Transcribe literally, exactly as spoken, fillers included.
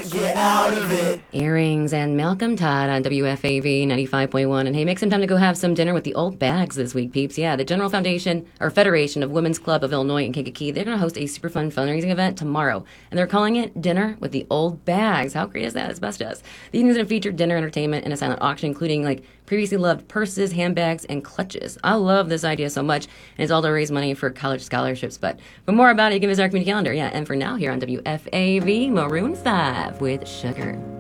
get out of it. Earrings and Malcolm Todd on W F A V ninety-five point one. And hey, make some time to go have some dinner with the old bags this week, peeps. Yeah, the General Foundation, or Federation of Women's Club of Illinois in Kankakee, they're going to host a super fun fundraising event tomorrow. And they're calling it Dinner with the Old Bags. How great is that? It's best us. The evening's going to feature dinner, entertainment, and a silent auction, including like previously loved purses, handbags, and clutches. I love this idea so much, and it's all to raise money for college scholarships. But for more about it, you can visit our community calendar. Yeah, and for now, here on W F A V, Maroon five with Sugar.